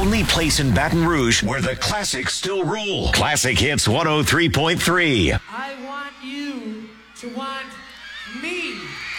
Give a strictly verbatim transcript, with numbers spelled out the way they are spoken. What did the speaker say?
only place in Baton Rouge where the classics still rule. Classic Hits one oh three point three. I want you to want me.